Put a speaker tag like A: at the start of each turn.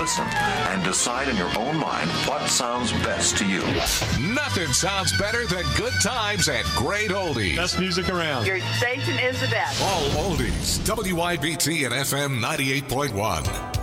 A: listen and decide in your own mind what sounds best to you.
B: Nothing sounds better than good times at Great Oldies.
C: Best music around.
D: Your station is the best.
B: All oldies. WYBT and FM 98.1.